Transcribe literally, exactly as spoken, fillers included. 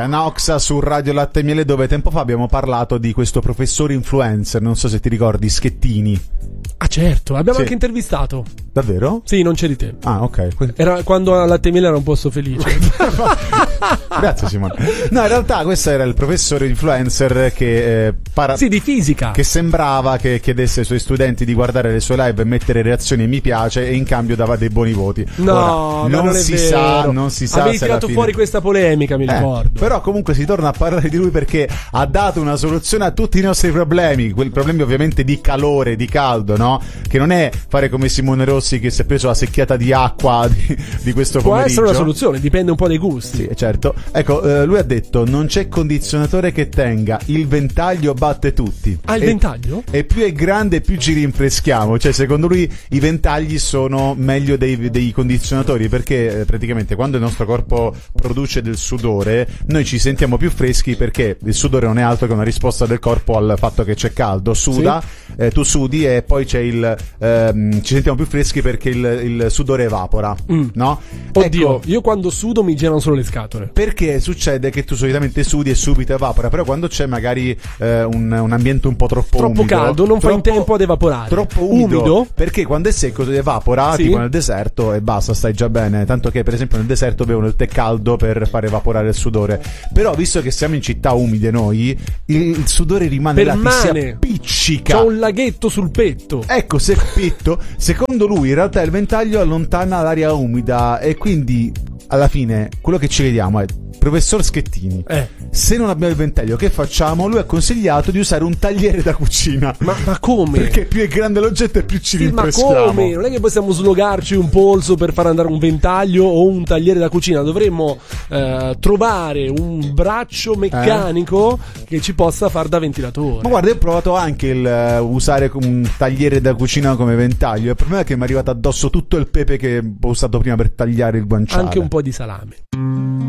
C'è Noxa su Radio Latte e Miele, dove tempo fa abbiamo parlato di questo professore influencer, non so se ti ricordi, Schettini. Ah certo, abbiamo Sì. anche intervistato. Davvero? Sì, non c'eri te. Ah, ok. Era quando a Latte e Miele era un posto felice. Grazie Simone. No, in realtà questo era il professore influencer che eh, para- Sì, di fisica. che sembrava che chiedesse ai suoi studenti di guardare le sue live e mettere reazioni e mi piace, e in cambio dava dei buoni voti. No, Ora, ma non, non è si vero. sa, non si sa Avevi se alla tirato fine... fuori questa polemica, mi Eh, ricordo. però comunque si torna a parlare di lui perché ha dato una soluzione a tutti i nostri problemi, quel problemi ovviamente di calore, di caldo, no? Che non è fare come Simone Rossi che si è preso la secchiata di acqua di, di questo Può pomeriggio. essere una soluzione, dipende un po' dai gusti. Sì, certo. Ecco, eh, lui ha detto: non c'è condizionatore che tenga, il ventaglio batte tutti. Ah, il e, ventaglio? E più è grande più ci rinfreschiamo. Cioè, secondo lui i ventagli sono meglio dei, dei condizionatori, perché eh, praticamente quando il nostro corpo produce del sudore, noi ci sentiamo più freschi, perché il sudore non è altro che una risposta del corpo al fatto che c'è caldo. Suda, sì. eh, tu sudi e poi c'è il ehm, ci sentiamo più freschi perché il, il sudore evapora, mm. no? Oddio, ecco, io quando sudo mi girano solo le scatole. perché succede che tu solitamente sudi e subito evapora, però quando c'è magari eh, un, un ambiente un po' troppo Troppo umido, caldo, non fa in troppo- tempo ad evaporare. Troppo umido, Umido? perché quando è secco evapora, Sì. tipo nel deserto, e basta, stai già bene. Tanto che per esempio nel deserto bevono il tè caldo per far evaporare il sudore. Però visto che siamo in città umide noi, il, il sudore rimane là, ti si Permane. appiccica. C'ho un laghetto sul petto. Ecco, se petto, secondo lui in realtà il ventaglio allontana l'aria umida, e quindi alla fine quello che ci chiediamo è: professor Schettini, Eh. se non abbiamo il ventaglio che facciamo? Lui ha consigliato di usare un tagliere da cucina. Ma, ma come? Perché più è grande l'oggetto e più ci Sì, ma rinfreschiamo. come? Non è che possiamo slogarci un polso per far andare un ventaglio o un tagliere da cucina. Dovremmo eh, trovare un braccio meccanico eh? che ci possa far da ventilatore. Ma guarda, io ho provato anche il uh, usare un tagliere da cucina come ventaglio. Il problema è che mi è arrivato addosso tutto il pepe che ho usato prima per tagliare il guanciale. Anche un po' di salame.